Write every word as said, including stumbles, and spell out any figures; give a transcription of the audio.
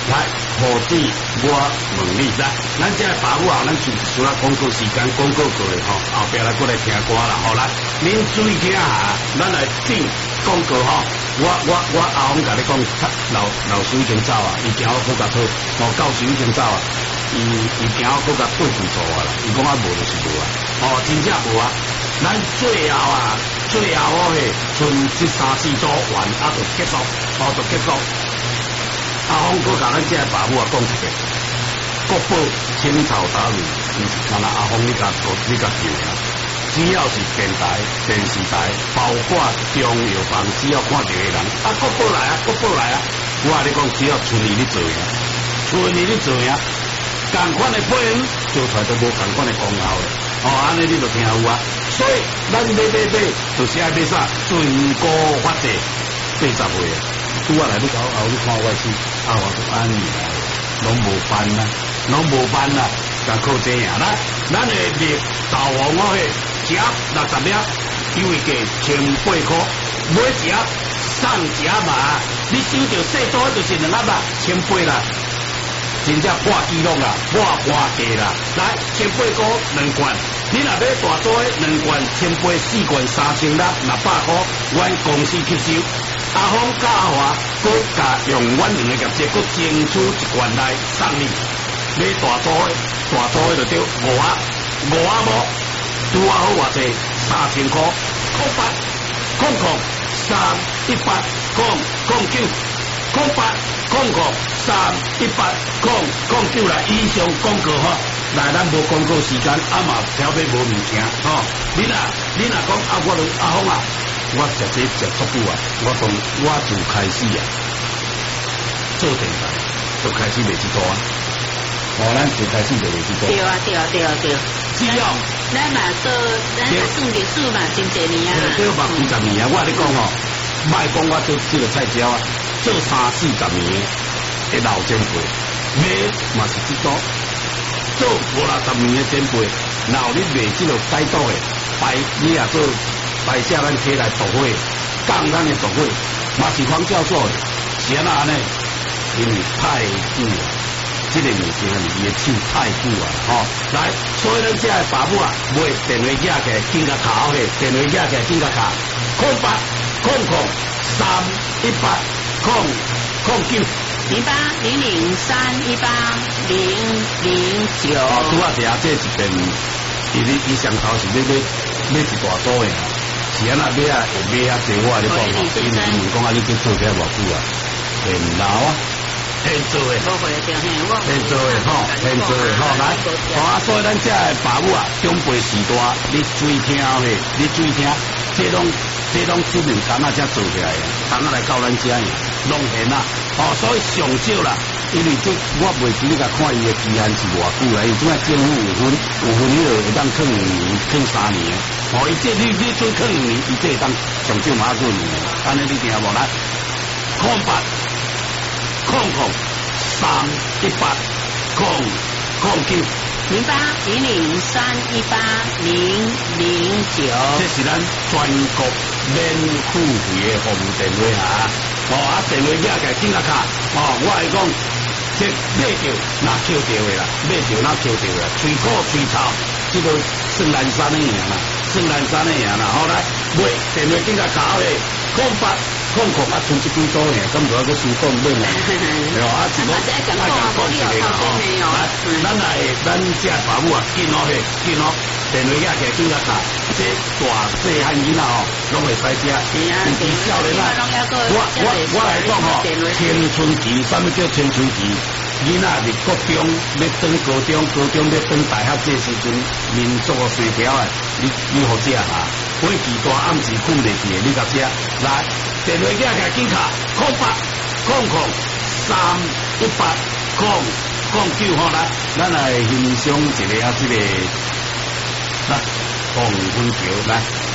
来，何止我问你啦，咱这爸母啊，咱就除了广告时间广告过吼，后壁来过来听歌啦，好来，您注意听下，咱来进广告吼。我我我阿峰甲你讲，老老师已经走啊，伊惊我搁甲讨，哦，教授已经走啊，伊伊惊我搁甲对付错啊啦，伊讲我无就是无啊，哦，真正无啊，咱最后啊，最后哦嘿，剩这三四组完啊就结束，哦就结束。阿峰搁甲咱这爸母啊讲一个，国宝青草打鱼，毋是干那阿峰你甲做你甲叫啊。只要是电台、电视台，包括中药房，只要看到的人，啊，国宝来啊，国宝来啊！我跟你讲，只要春意你做呀，春意你做呀，同款的配音做出来都无同款的功效的，哦，安尼你就听有啊。所以咱买买买，就是爱买啥，全国发债八十岁啊！拄啊来你搞后，你看我是啊，我都安尼啊，拢无办啦，拢无办啦，但靠这样来，咱的蜜豆黄我嘿。食六十粒，因为价千八块，每食送食嘛。你收到最多就是两粒啦，千八啦，真正破纪录啦，破破价啦。来，千八块两罐，你若要大组的两罐，千八四罐三千粒，六百块，阮公司吸收。阿峰嘉华，佮加用阮两个业绩，佮争取一罐来送你。买大组的，大组的就对五啊，五啊无。拄啊好偌济，三千块，空八，空空三一八，空空九，空八，空空三一八，空空九来以上广告吼，来咱无广告时间，啊嘛挑买无物件吼，你若你若讲啊，我阿峰啊，我食这食足久啊，我从我就开始啊，做电台就开始卖这多啊，哦，咱就开始卖这多。 对啊，对啊，对啊，对啊。 只要咱嘛做，咱嘛算历史嘛，真侪年啊。 对，嘛几十年啊！我跟你讲吼，莫讲我做这个菜椒啊，做三四十年的老前辈，买嘛是这多，做五六十年的前辈，然后你卖这个改刀的，白你也做白下咱起来读会，讲咱的读会，嘛是黄教授的，是安那呢？因为太久了。这个物件伊的手太久啊，吼、哦！来，所以咱这的爸母啊，买电话寄起来，紧甲卡去，电话寄起来，紧甲卡，空八空空三一八空空九零八零零三一八零零九。 哦，拄啊，是啊，这是电，伊你伊上头是要要要一大组的，是安那买啊，会买啊，对我你讲吼，因为因为讲啊，你去做起来偌久啊，电脑啊。现做的，现做的吼，现做的吼，来，啊，所以咱这爸母啊，长辈时代，你注意听嘿，你注意听，这拢这拢只能干那才做起来的，干那来教咱这样，拢现啊，哦，所以上少啦，因为这我袂记你甲看伊的期限是偌久啦，伊怎啊政府有分有分迄个会当坑两年、坑三年，哦，伊这你你做坑两年，伊这会当上少嘛做两年，安尼你听无来，空白。空空三一八空空九零八零零三一八零零九， 这是咱全国免付费的服务电话啊！哦，啊，电话寄起来紧啊卡哦，我来讲，这买着那扣着的啦，买着那扣着的啦，吹口吹草，这个算南山的样啦，算南山的样啦。好来，买电话紧啊卡的空八。空空啊，剩一几多呢？咁就个输讲买嘛，对吧？啊，一个爱讲讲一个啦，吼。来，咱来，咱这爸母啊，紧哦嘿，紧哦，电话寄起紧啊卡，这大细汉囡仔哦，拢会使食。尤其少年啊，我我我来讲吼，青春期，什么叫青春期？囡仔伫国中要登高中，高中要登大学，这时阵民族的水条啊，你你好食啊？火气大，暗时困袂去的，你甲食来。电话寄起来紧卡，空八空空三一八空空九号来，咱来欣赏一个啊，这个来黄昏桥来。